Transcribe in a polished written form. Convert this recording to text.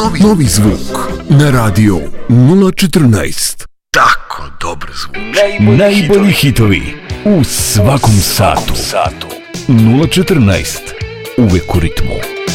Novi zvuk na radio 014. Tako dobro zvuči. Najbolji hitovi u svakom satu. 014. Uvek u ritmu.